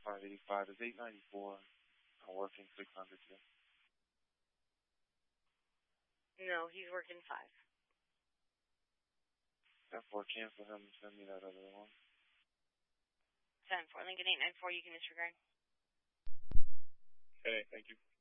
585 is 894. I'm working 600 too. No, he's working 5. Therefore, cancel him and send me that other one. 7-4, Lincoln 894, you can disregard. Okay, thank you.